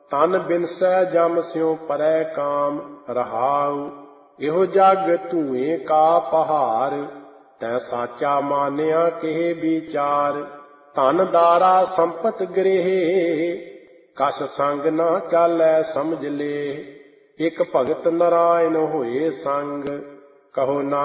ਤਨ ਬਿਨਸੈ ਜਮ ਸਿਉ ਪਰੈ ਕਾਮ ਰਹਾਉ। ਇਹੋ ਜਗ ਧੂਏ ਕਾ ਪਹਾਰ, ਤੈ ਸਾਚਾ ਮਾਨਿਆ ਕਿਹ ਵਿਚਾਰ। ਧਨ ਦਾਰਾ ਸੰਪਤ ਗ੍ਰਹਿ, ਕਛ ਸੰਗ ਨਾ ਚਾਲੈ ਸਮਝ ਲੇ। ਇਕ ਭਗਤ ਨਰਾਇਣ ਹੋਏ ਸੰਗ, ਕਹੋ ਨਾ